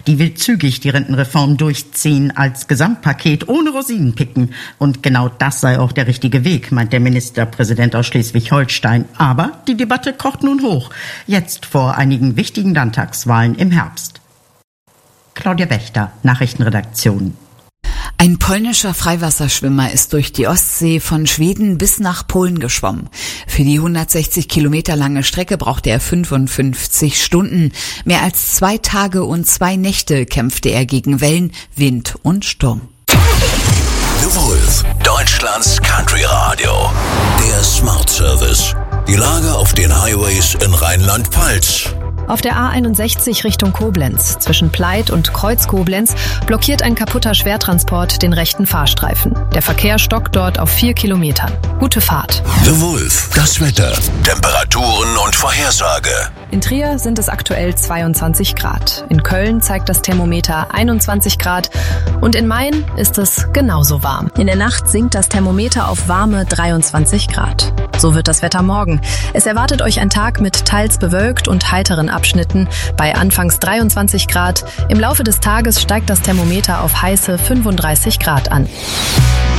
Die will zügig die Rentenreform durchziehen als Gesamtpaket ohne Rosinen picken. Und genau das sei auch der richtige Weg, meint der Ministerpräsident aus Schleswig-Holstein. Aber die Debatte kocht nun hoch. Jetzt vor einigen wichtigen Landtagswahlen im Herbst. Claudia Wächter, Nachrichtenredaktion. Ein polnischer Freiwasserschwimmer ist durch die Ostsee von Schweden bis nach Polen geschwommen. Für die 160 Kilometer lange Strecke brauchte er 55 Stunden. Mehr als 2 Tage und 2 Nächte kämpfte er gegen Wellen, Wind und Sturm. The Wolf, Deutschlands Country Radio. Der Smart Service. Die Lage auf den Highways in Rheinland-Pfalz. Auf der A61 Richtung Koblenz, zwischen Pleit und Kreuz Koblenz, blockiert ein kaputter Schwertransport den rechten Fahrstreifen. Der Verkehr stockt dort auf 4 Kilometern. Gute Fahrt. The Wolf, das Wetter, Temperaturen und Vorhersage. In Trier sind es aktuell 22 Grad. In Köln zeigt das Thermometer 21 Grad. Und in Main ist es genauso warm. In der Nacht sinkt das Thermometer auf warme 23 Grad. So wird das Wetter morgen. Es erwartet euch ein Tag mit teils bewölkt und heiteren Abschnitten bei anfangs 23 Grad. Im Laufe des Tages steigt das Thermometer auf heiße 35 Grad an.